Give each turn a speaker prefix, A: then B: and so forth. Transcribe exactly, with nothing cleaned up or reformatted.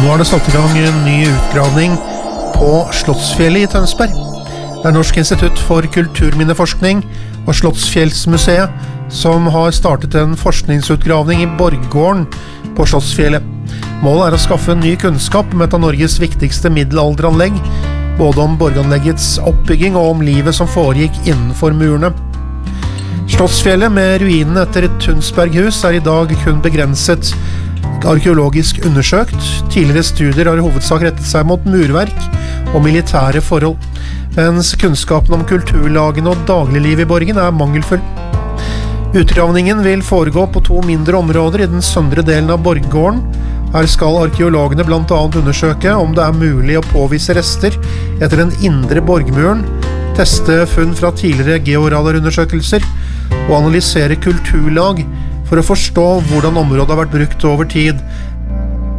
A: Nå har det satt i gang en ny utgravning på Slottsfjellet i Tønsberg. Det er Norsk institutt for kulturminneforskning og Slottsfjellsmuseet som har startet en forskningsutgravning i Borggården på Slottsfjellet. Målet er å skaffe ny kunnskap om et av Norges viktigste middelalderanlegg, både om borganleggets oppbygging og om livet som foregikk innenfor murene. Slottsfjellet med ruinene etter et Tunsberghus er i dag kun begrenset arkeologisk undersøkt. Tidligere studier har i hovedsak rettet seg mot murverk og militære forhold, mens kunnskapen om kulturlagene og dagligliv i borgen er mangelfull. Utgravningen vil foregå på to mindre områder i den søndre delen av Borggården. Her skal arkeologene blant annet undersøke om det er mulig å påvise rester etter den indre borgmuren, teste funn fra tidligere georadarundersøkelser og analysere kulturlag for å forstå hvordan området har vært brukt over tid,